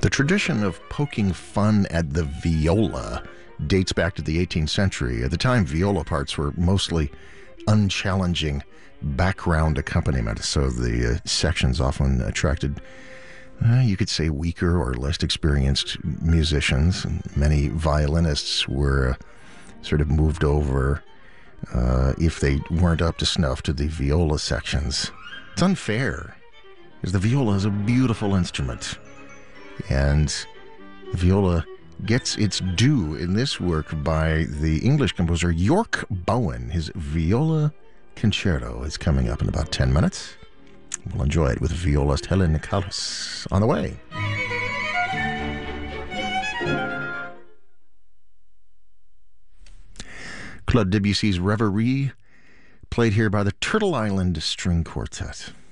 The tradition of poking fun at the viola dates back to the 18th century. At the time, viola parts were mostly unchallenging background accompaniment, so the sections often attracted, you could say, weaker or less experienced musicians. And many violinists were sort of moved over if they weren't up to snuff to the viola sections. It's unfair, because the viola is a beautiful instrument, and the viola gets its due in this work by the English composer York Bowen. His Viola Concerto is coming up in about 10 minutes. We'll enjoy it with violist Helen Nicholas on the way. Claude Debussy's Reverie, played here by the Turtle Island String Quartet.